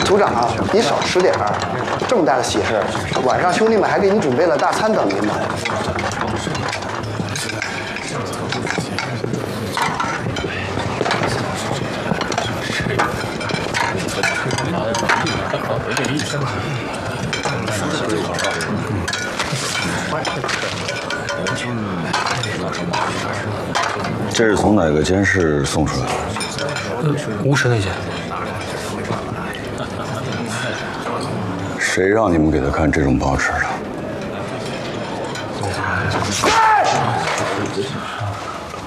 组长，你少吃点儿，这么大的喜事，晚上兄弟们还给你准备了大餐等您呢。 这是从哪个监室送出来的？ 无耻那些。 谁让你们给他看这种报纸的？